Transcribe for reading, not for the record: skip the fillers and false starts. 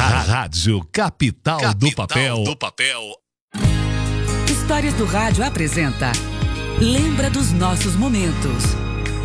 Rádio Capital do Papel. Histórias do Rádio apresenta Lembra dos Nossos Momentos.